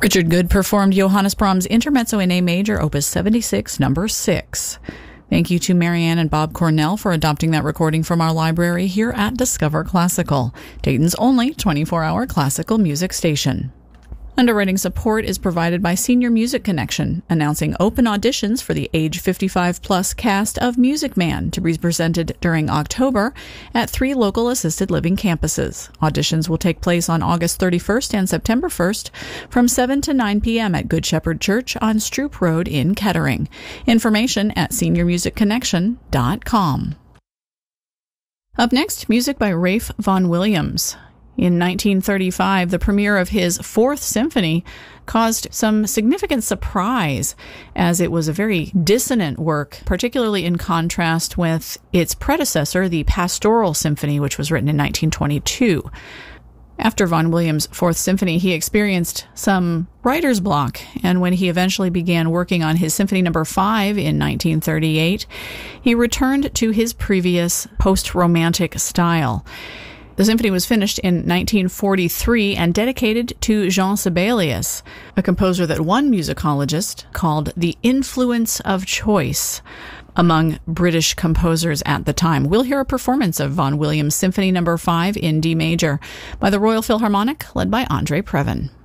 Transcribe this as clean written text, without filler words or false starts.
Richard Good performed Johannes Brahms' Intermezzo in A major, Opus 76, number 6. Thank you to Marianne and Bob Cornell for adopting that recording from our library here at Discover Classical, Dayton's only 24-hour classical music station. Underwriting support is provided by Senior Music Connection, announcing open auditions for the age 55-plus cast of Music Man to be presented during October at 3 local assisted living campuses. Auditions will take place on August 31st and September 1st from 7 to 9 p.m. at Good Shepherd Church on Stroop Road in Kettering. Information at seniormusicconnection.com. Up next, music by Ralph Vaughan Williams. In 1935, the premiere of his Fourth Symphony caused some significant surprise, as it was a very dissonant work, particularly in contrast with its predecessor, the Pastoral Symphony, which was written in 1922. After Vaughan Williams' Fourth Symphony, he experienced some writer's block, and when he eventually began working on his Symphony No. 5 in 1938, he returned to his previous post-romantic style. The symphony was finished in 1943 and dedicated to Jean Sibelius, a composer that one musicologist called the influence of choice among British composers at the time. We'll hear a performance of Vaughan Williams' Symphony No. 5 in D major by the Royal Philharmonic, led by Andre Previn.